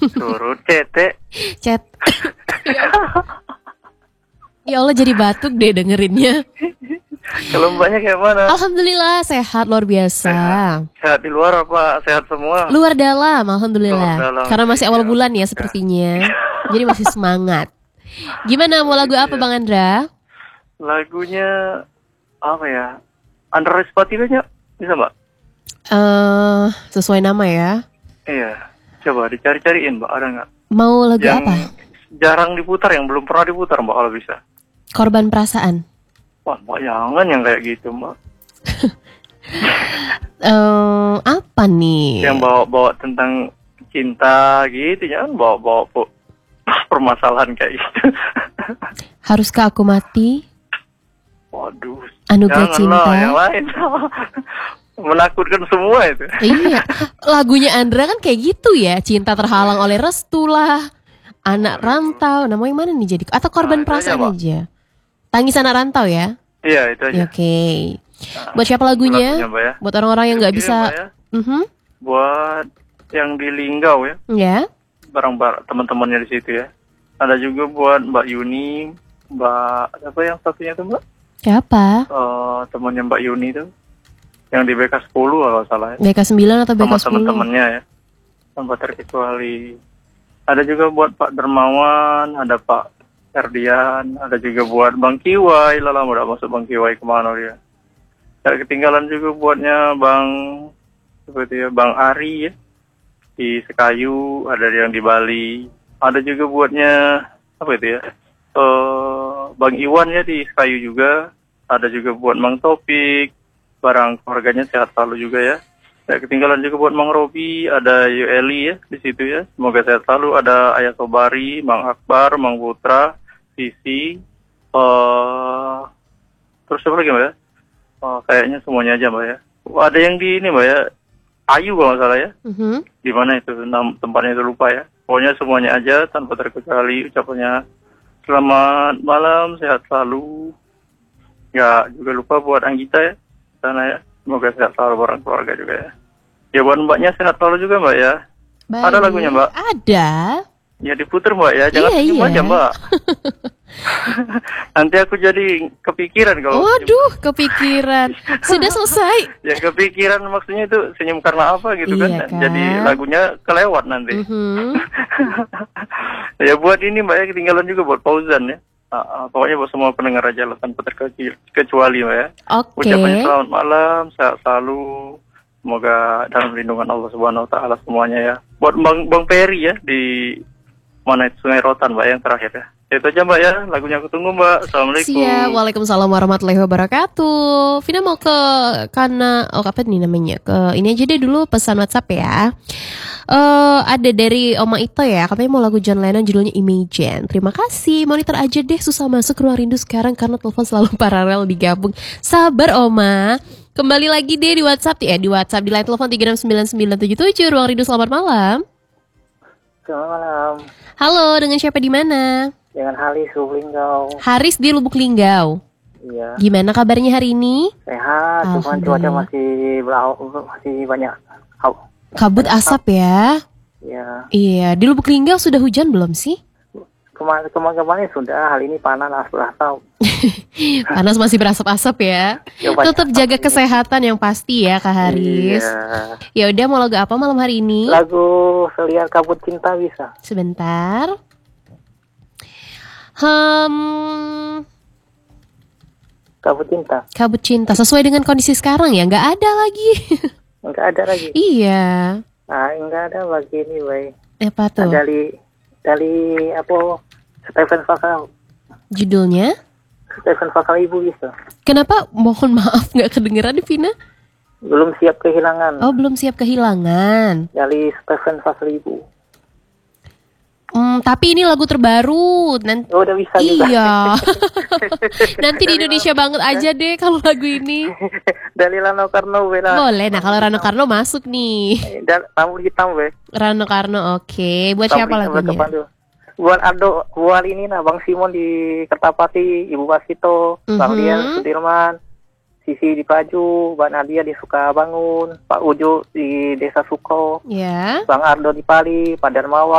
Turut cete. Cet. Ya Allah jadi batuk deh dengerinnya. Kalau mbaknya kayak mana? Alhamdulillah sehat luar biasa. Sehat di luar apa sehat semua? Luar dalam, alhamdulillah. Luar dalam. Karena masih awal Iya. bulan ya sepertinya. Jadi masih semangat. Gimana mau lagu apa Bang Andra? Lagunya apa ya? Andra Spotify-nya bisa mbak? Sesuai nama ya. Iya. Coba dicari-cariin mbak, ada nggak? Mau lagu Yang apa? jarang diputar, yang belum pernah diputar mbak kalau bisa. Korban perasaan. Wah mbak jangan yang kayak gitu mbak. Apa nih? Yang bawa-bawa tentang cinta gitu, jangan bawa-bawa permasalahan kayak gitu. Haruskah aku mati? Waduh. Anugerah Janganlah, cinta. yang lain. Menakutkan semua itu. Iya, lagunya Andra kan kayak gitu ya. Cinta terhalang oleh restu lah. Anak rantau. Nama yang mana nih jadi? Atau korban Itu aja, perasaan Pak. aja? Tangis anak rantau ya? Iya itu aja. Ya, oke. Buat siapa lagunya? Mbak ya. Buat orang-orang yang nggak Iya, bisa. Mbak, ya. Buat yang di Linggau ya, Ya. barang teman-temannya di situ ya. Ada juga buat Mbak Yuni, Mbak apa yang satunya tuh Mbak? Siapa? Temannya Mbak Yuni tuh, yang di BK 10 kalau salah ya. BK 9 atau BK Sama 10? teman-temannya ya, tanpa terkecuali. Ada juga buat Pak Dermawan, ada Pak Ferdian, ada juga buat Bang Kiwai. Lama udah masuk Bang Kiwai kemana dia? Tidak ketinggalan juga buatnya Bang seperti ya, Bang Ari ya di Sekayu, ada yang di Bali. Ada juga buatnya apa itu ya? Bang Iwan ya di Sekayu juga. Ada juga buat Mang Topik, barang keluarganya sehat selalu juga ya. Tidak ketinggalan juga buat Mang Robi, ada Yueli ya di situ ya. Semoga sehat selalu. Ada Ayah Sobari, Mang Akbar, Mang Putra, Sisi, terus siapa lagi mbak ya? Kayaknya semuanya aja mbak ya. Ada yang di ini mbak ya, Ayu kalau nggak salah ya. Di mana itu tempatnya itu lupa ya. Pokoknya semuanya aja tanpa terkecuali ucapannya selamat malam, sehat selalu. Ya juga lupa buat Anggita ya sana ya. Semoga sehat selalu bareng keluarga juga ya. Ya buat mbaknya sehat selalu juga mbak ya. Baik. Ada lagunya mbak? Ada. Ya diputer mbak ya, jangan Iya, senyum iya. aja mbak. Nanti aku jadi kepikiran kalau Waduh, kepikiran. Sudah selesai. ya kepikiran maksudnya itu senyum karena apa gitu Iya, kan. kan? Jadi lagunya kelewat nanti. Ya buat ini mbak ya, ketinggalan juga buat Fauzan ya. Pokoknya buat semua pendengar aja lah tanpa terkecuali mbak ya. Oke. Ucapannya selamat malam, sehat selalu. Semoga dalam lindungan Allah Subhanahu Wa Taala semuanya ya. Buat Bang Peri ya di mana itu Sungai Rotan mbak yang terakhir ya. Itu aja mbak ya, lagunya aku tunggu mbak. Assalamualaikum. Siap, waalaikumsalam warahmatullahi wabarakatuh. Vina mau karena apa nih namanya? Ini aja deh dulu pesan WhatsApp ya. Ada dari Oma Ito ya, katanya mau lagu John Lennon judulnya Imagine. Terima kasih, monitor aja deh, susah masuk ruang rindu sekarang karena telepon selalu paralel digabung. Sabar Oma. Kembali lagi deh di WhatsApp ya, di line telepon 369977 ruang rindu. Selamat malam. Selamat malam. Halo, dengan siapa di mana? Dengan Haris Lubuk Linggau. Haris di Lubuk Linggau. Iya. Gimana kabarnya hari ini? Sehat, cuman cuaca masih banyak Kabut asap ya? Iya. Iya, di Lubuk Linggau sudah hujan belum sih? Kemarin sudah, hal ini panas asap. Panas masih berasap-asap ya. Tetap jaga kesehatan yang pasti ya Kak Haris. Iya. Ya udah, mau lagu apa malam hari ini? Lagu Seliar Kabut Cinta bisa. Sebentar. Kabut Cinta. Kabut cinta sesuai dengan kondisi sekarang ya, nggak ada lagi. Enggak ada lagi. Iya. Enggak ada lagi ini, Bay. Apa tuh? Dari apa? Stephen Fakal. Judulnya? Stephen Fakal Ibu bisa. Kenapa? Mohon maaf nggak kedengeran Vina. Belum siap kehilangan. Oh, belum siap kehilangan. Dari Stephen Fakal Ibu. Tapi ini lagu terbaru. Oh, udah bisa juga. Iya. Nanti di Indonesia banget aja deh kalau lagu ini. Dari Rano Karno, Bella. Boleh. Nah, kalau Rano Karno masuk nih. Rambut hitam, Be. Rano Karno, oke. Buat siapa lagunya? Buat Aldo, buat ini nah, Bang Simon di Kertapati, Ibu Basito, Bang Dian Sudirman, Sisi di Paju, Mbak Nadia di Sukabangun, Pak Ujo di Desa Suko, Ya. Bang Ardo di Pali, Pak Darmawan.